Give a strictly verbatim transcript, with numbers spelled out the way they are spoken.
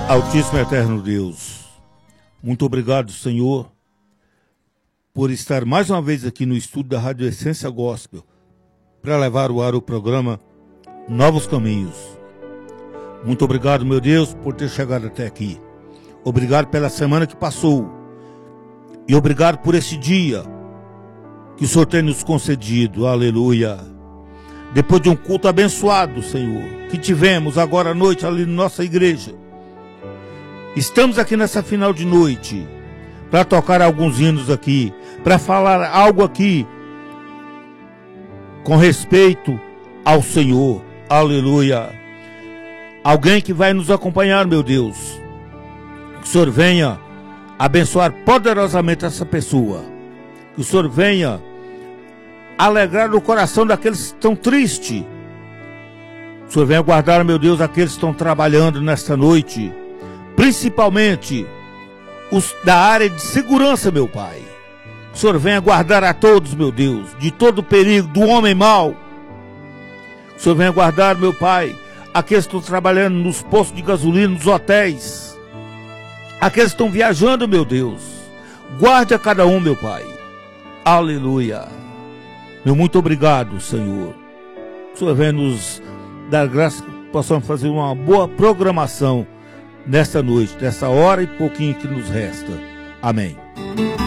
Altíssimo e eterno Deus, muito obrigado, Senhor, por estar mais uma vez aqui no estúdio da Rádio Essência Gospel para levar ao ar o programa Novos Caminhos. Muito obrigado, meu Deus, por ter chegado até aqui. Obrigado pela semana que passou e obrigado por esse dia que o Senhor tem nos concedido. Aleluia. Depois de um culto abençoado, Senhor, que tivemos agora à noite ali na nossa igreja, estamos aqui nessa final de noite para tocar alguns hinos aqui, para falar algo aqui com respeito ao Senhor. Aleluia. Alguém que vai nos acompanhar, meu Deus, que o Senhor venha abençoar poderosamente essa pessoa, que o Senhor venha alegrar o coração daqueles que estão tristes. O Senhor venha guardar, meu Deus, aqueles que estão trabalhando nesta noite, principalmente os da área de segurança, meu Pai. O Senhor venha guardar a todos, meu Deus, de todo o perigo do homem mau. O Senhor venha guardar, meu Pai, aqueles que estão trabalhando nos postos de gasolina, nos hotéis, aqueles que estão viajando, meu Deus. Guarde a cada um, meu Pai. Aleluia. Meu muito obrigado, Senhor. O Senhor venha nos dar graça que possamos fazer uma boa programação nesta noite, nessa hora e pouquinho que nos resta. Amém.